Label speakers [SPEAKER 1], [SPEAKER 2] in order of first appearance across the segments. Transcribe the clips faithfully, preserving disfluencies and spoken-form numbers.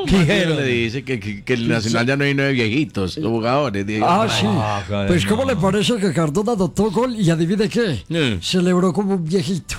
[SPEAKER 1] Dijeron, le dice que, que, que el Nacional ya no hay nueve viejitos, los jugadores. Digo,
[SPEAKER 2] Ah, sí.
[SPEAKER 3] Ah,
[SPEAKER 2] Pues, ¿cómo
[SPEAKER 3] no.
[SPEAKER 2] le parece que Cardona adoptó gol y adivine qué?
[SPEAKER 1] Eh.
[SPEAKER 2] Celebró como un viejito.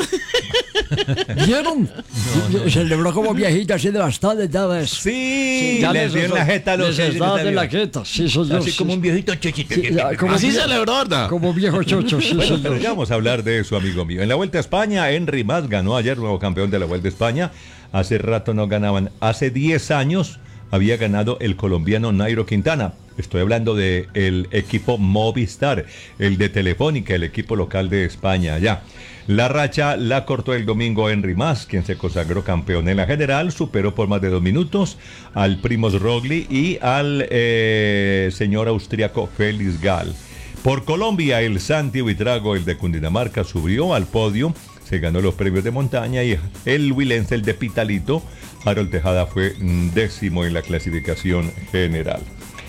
[SPEAKER 2] ¿Vieron? Celebró como viejito, así de bastante, ya ves.
[SPEAKER 3] Sí,
[SPEAKER 2] ya
[SPEAKER 3] les dio en la jeta a los
[SPEAKER 2] les
[SPEAKER 3] seis,
[SPEAKER 2] estaba
[SPEAKER 3] les
[SPEAKER 2] de
[SPEAKER 3] dio.
[SPEAKER 2] la jeta, sí, señor.
[SPEAKER 3] Así
[SPEAKER 2] sí,
[SPEAKER 3] como
[SPEAKER 2] sí.
[SPEAKER 3] un viejito chiquito.
[SPEAKER 2] Sí, ya, como
[SPEAKER 1] Así
[SPEAKER 2] vie-
[SPEAKER 1] celebró, ¿verdad?
[SPEAKER 2] Como viejo chocho, sí,
[SPEAKER 3] Bueno,
[SPEAKER 2] señor.
[SPEAKER 3] pero ya vamos a hablar de eso, amigo mío. En la Vuelta a España, Henry Mas ganó ayer, nuevo campeón de la Vuelta a España. Hace rato no ganaban. Hace diez años había ganado el colombiano Nairo Quintana. Estoy hablando del equipo Movistar, el de Telefónica, el equipo local de España allá. La racha la cortó el domingo Henry Mas, quien se consagró campeón en la general, superó por más de dos minutos al Primoz Roglic y al eh, señor austriaco Félix Gall. Por Colombia, el Santi Buitrago, el de Cundinamarca, subió al podio, se ganó los premios de montaña y el huilense, el de Pitalito, Harold Tejada, fue décimo en la clasificación general.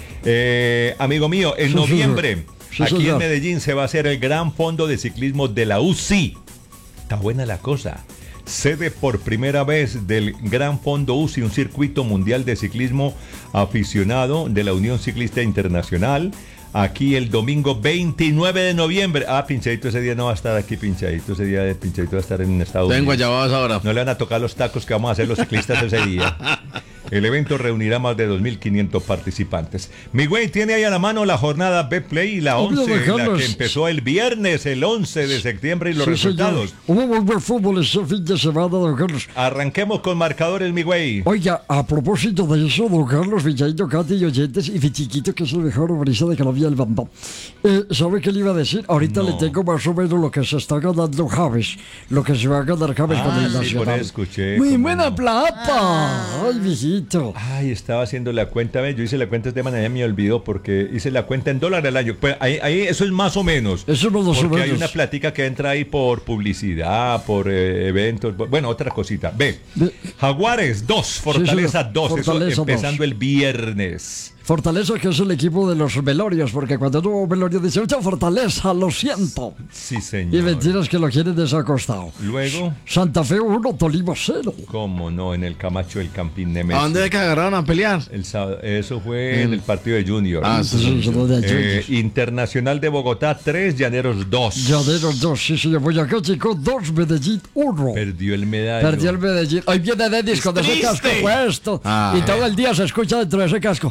[SPEAKER 3] Eh, amigo mío, en
[SPEAKER 2] Sí,
[SPEAKER 3] noviembre,
[SPEAKER 2] sí,
[SPEAKER 3] aquí
[SPEAKER 2] señor.
[SPEAKER 3] en Medellín se va a hacer el Gran Fondo de Ciclismo de la U C I. Está buena la cosa. Sede por primera vez del Gran Fondo U C I, un circuito mundial de ciclismo aficionado de la Unión Ciclista Internacional. Aquí el domingo veintinueve de noviembre. Ah, Pinchadito ese día no va a estar aquí, Pinchadito. Ese día Pinchadito va a estar en Estados
[SPEAKER 1] Tengo
[SPEAKER 3] Unidos.
[SPEAKER 1] Guayabados ahora.
[SPEAKER 3] No le van a tocar los tacos que vamos a hacer los ciclistas ese día. El evento reunirá más de dos mil quinientos participantes. Mi güey, tiene ahí a la mano la jornada Betplay y la
[SPEAKER 2] Obvio,
[SPEAKER 3] once, la
[SPEAKER 2] Carlos.
[SPEAKER 3] que empezó el viernes, el once de septiembre y los
[SPEAKER 2] Sí,
[SPEAKER 3] resultados.
[SPEAKER 2] señor. Hubo muy buen fútbol ese fin de semana, don Carlos.
[SPEAKER 3] Arranquemos con marcadores, mi güey.
[SPEAKER 2] Oiga, a propósito de eso, don Carlos, Villadito, Katy y oyentes, y mi chiquito, que es el mejor humorista de Colombia, el Bambam. Eh, ¿Sabe qué le iba a decir? Ahorita
[SPEAKER 3] No.
[SPEAKER 2] le tengo más o menos lo que se está ganando Javes, lo que se va a ganar Javes con
[SPEAKER 3] Ah,
[SPEAKER 2] el
[SPEAKER 3] sí, por
[SPEAKER 2] Nacional.
[SPEAKER 3] ahí escuché.
[SPEAKER 2] Muy
[SPEAKER 3] cómo
[SPEAKER 2] buena
[SPEAKER 3] no.
[SPEAKER 2] plata. Ay, viejito.
[SPEAKER 3] Ay, estaba haciendo la cuenta, ve, yo hice la cuenta de manera, me olvidó porque hice la cuenta en dólares al año. Pues ahí, ahí eso es más o menos.
[SPEAKER 2] Eso no lo
[SPEAKER 3] Porque hay
[SPEAKER 2] menos.
[SPEAKER 3] una plática que entra ahí por publicidad, por eh, eventos, por- bueno, otra cosita. Ve,
[SPEAKER 2] Ve-
[SPEAKER 3] Jaguares dos, Fortaleza
[SPEAKER 2] señor.
[SPEAKER 3] dos,
[SPEAKER 2] Fortaleza
[SPEAKER 3] eso
[SPEAKER 2] dos.
[SPEAKER 3] empezando el viernes.
[SPEAKER 2] Fortaleza, que es el equipo de los velorios, porque cuando tuvo un velorio dice, mucha Fortaleza, lo siento.
[SPEAKER 3] Sí,
[SPEAKER 2] Y
[SPEAKER 3] señor.
[SPEAKER 2] mentiras que lo quieren desacostado.
[SPEAKER 3] Luego,
[SPEAKER 2] Santa Fe uno, Tolima cero.
[SPEAKER 3] cómo no, en el Camacho del Campín
[SPEAKER 1] ¿A
[SPEAKER 3] Nemesio.
[SPEAKER 1] dónde es que agarraron a pelear?
[SPEAKER 3] El sábado- eso fue en el partido de Junior.
[SPEAKER 1] Ah,
[SPEAKER 2] Sí, sí, sí, de
[SPEAKER 3] Eh,
[SPEAKER 2] Junior.
[SPEAKER 3] Internacional de Bogotá tres, Llaneros dos.
[SPEAKER 2] Llaneros dos, sí, señor. Boyacá Chico dos, Medellín uno.
[SPEAKER 3] Perdió el medallo.
[SPEAKER 2] Perdió el Medellín. Hoy viene Denis con ese
[SPEAKER 1] triste.
[SPEAKER 2] casco puesto.
[SPEAKER 1] Ah.
[SPEAKER 2] Y todo el día se escucha dentro de ese casco.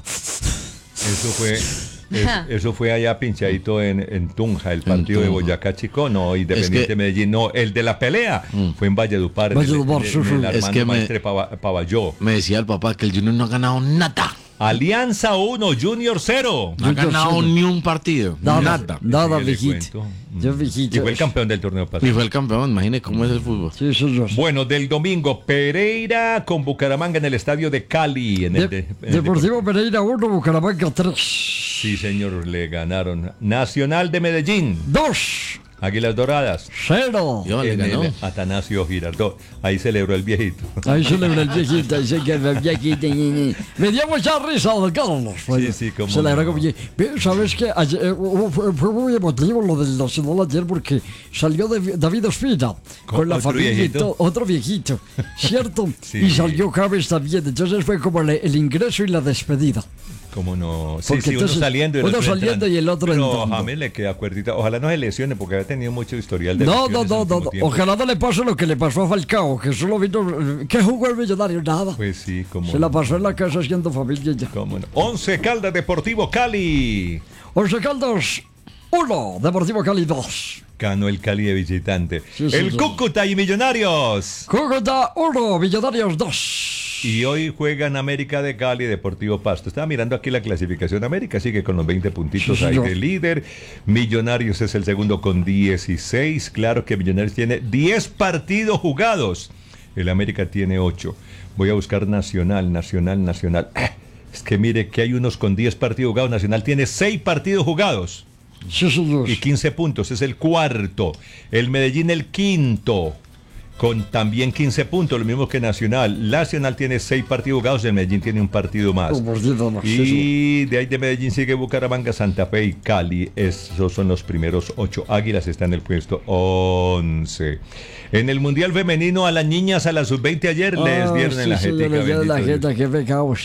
[SPEAKER 3] Eso fue, es- eso fue allá pinchadito en, en Tunja, el partido de
[SPEAKER 1] Tunja.
[SPEAKER 3] Boyacá Chico, no, Independiente
[SPEAKER 1] Es que-
[SPEAKER 3] Medellín, no, el de la pelea fue en Valledupar, en el-
[SPEAKER 2] Valledupar,
[SPEAKER 3] en el-
[SPEAKER 2] sí, sí.
[SPEAKER 3] en el
[SPEAKER 1] Es
[SPEAKER 3] Armando
[SPEAKER 1] que me-
[SPEAKER 3] Maestre Pava- Pavalló.
[SPEAKER 1] Me decía el papá que el Junior no ha ganado nada.
[SPEAKER 3] Alianza uno, Junior cero.
[SPEAKER 1] No ha
[SPEAKER 2] Junior
[SPEAKER 1] ganado
[SPEAKER 2] cero.
[SPEAKER 1] ni un partido.
[SPEAKER 2] Nada,
[SPEAKER 1] Nada.
[SPEAKER 2] nada,
[SPEAKER 3] Sí, le
[SPEAKER 2] viejito.
[SPEAKER 3] cuento.
[SPEAKER 2] Yo, viejito.
[SPEAKER 3] Y fue el campeón del torneo
[SPEAKER 1] Y
[SPEAKER 3] pasado.
[SPEAKER 1] fue el campeón, imagine cómo es el fútbol.
[SPEAKER 2] Sí, señor.
[SPEAKER 3] Bueno, del domingo, Pereira con Bucaramanga en el estadio de Cali. En el
[SPEAKER 2] De-
[SPEAKER 3] de- en el
[SPEAKER 2] Deportivo Pereira uno, Bucaramanga tres.
[SPEAKER 3] Sí, señor, le ganaron. Nacional de Medellín,
[SPEAKER 2] dos,
[SPEAKER 3] Águilas Doradas.
[SPEAKER 2] cero.
[SPEAKER 1] Yo le
[SPEAKER 3] En
[SPEAKER 1] ganó.
[SPEAKER 3] el Atanasio Girardot. Ahí celebró el viejito.
[SPEAKER 2] Ahí celebra el viejito, ahí se queda el viejito. Me dio mucha risa, don Carlos.
[SPEAKER 3] Sí, sí, cómo
[SPEAKER 2] Celebra
[SPEAKER 3] no.
[SPEAKER 2] como que- Ve, ¿sabes qué? Ayer, eh, hubo- fue, fue muy emotivo lo del Nacional ayer porque salió de- David Ospina con la
[SPEAKER 3] ¿Otro
[SPEAKER 2] familia y
[SPEAKER 3] viejito?
[SPEAKER 2] todo, otro viejito, ¿cierto?
[SPEAKER 3] Sí.
[SPEAKER 2] Y salió Javes también, entonces fue como el, el ingreso y la despedida.
[SPEAKER 3] ¿Cómo no? Sí,
[SPEAKER 2] Porque
[SPEAKER 3] sí, uno
[SPEAKER 2] entonces,
[SPEAKER 3] saliendo y el
[SPEAKER 2] uno
[SPEAKER 3] otro
[SPEAKER 2] saliendo
[SPEAKER 3] entrando.
[SPEAKER 2] y el otro
[SPEAKER 3] Pero
[SPEAKER 2] entrando.
[SPEAKER 3] James le queda cuerdita. Ojalá no se lesione porque ha tenido mucho historial de
[SPEAKER 2] No, no,
[SPEAKER 3] lesiones
[SPEAKER 2] no,
[SPEAKER 3] en
[SPEAKER 2] no,
[SPEAKER 3] el último
[SPEAKER 2] no.
[SPEAKER 3] tiempo.
[SPEAKER 2] Ojalá no le pase lo que le pasó a Falcao, que solo vino, que jugó el millonario, nada.
[SPEAKER 3] Pues sí, como
[SPEAKER 2] Se la pasó en la casa haciendo familia y ya.
[SPEAKER 3] ¿Cómo no? Once Caldas Deportivo Cali.
[SPEAKER 2] Once Caldas uno, Deportivo Cali dos.
[SPEAKER 3] Ganó el Cali de visitante.
[SPEAKER 2] Sí, sí,
[SPEAKER 3] el
[SPEAKER 2] sí.
[SPEAKER 3] Cúcuta y Millonarios.
[SPEAKER 2] Cúcuta uno, Millonarios dos.
[SPEAKER 3] Y hoy juegan América de Cali y Deportivo Pasto. Estaba mirando aquí la clasificación. América sigue con los veinte puntitos
[SPEAKER 2] Sí,
[SPEAKER 3] ahí
[SPEAKER 2] señor.
[SPEAKER 3] de líder. Millonarios es el segundo con dieciséis. Claro que Millonarios tiene diez partidos jugados. El América tiene ocho. Voy a buscar Nacional, Nacional, Nacional. Ah, es que mire que hay unos con diez partidos jugados. Nacional tiene seis partidos jugados
[SPEAKER 2] Sí, señor.
[SPEAKER 3] y quince puntos. Es el cuarto. El Medellín el quinto. Con también quince puntos, lo mismo que Nacional. Nacional tiene seis partidos jugados, el Medellín tiene un partido más.
[SPEAKER 2] Un partido más, sí,
[SPEAKER 3] Y de ahí de Medellín sigue Bucaramanga, Santa Fe y Cali. Esos son los primeros ocho. Águilas está en el puesto once. En el Mundial Femenino, a las niñas a las sub veinte ayer les
[SPEAKER 2] Ah,
[SPEAKER 3] dieron
[SPEAKER 2] sí,
[SPEAKER 3] en la
[SPEAKER 2] señor,
[SPEAKER 3] jetica.
[SPEAKER 2] les dieron la
[SPEAKER 3] bendito Dios.
[SPEAKER 2] jeta, qué pecado.